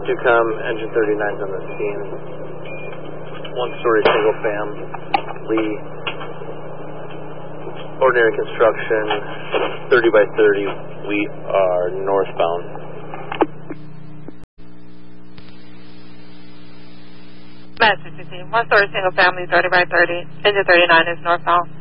Do come, engine 39's on the scene. One-story single fam, Lee. Ordinary construction, 30 by 30. We are northbound. Master 16, one-story single family, 30 by 30. Engine 39 is northbound.